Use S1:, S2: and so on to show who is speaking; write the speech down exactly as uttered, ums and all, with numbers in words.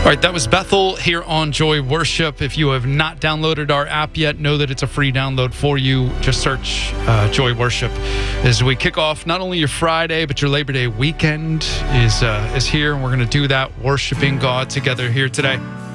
S1: All right, that was Bethel here on Joy Worship. If you have not downloaded our app yet, know that it's a free download for you. Just search uh, Joy Worship as we kick off not only your Friday, but your Labor Day weekend is uh, is here, and we're going to do that, worshiping God together here today.